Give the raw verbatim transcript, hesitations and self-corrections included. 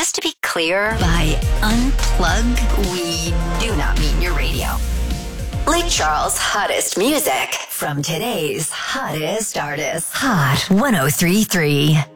just to be clear, by unplug, we do not mean your radio. Lake Charles' hottest music from today's hottest artists. Hot one oh three point three.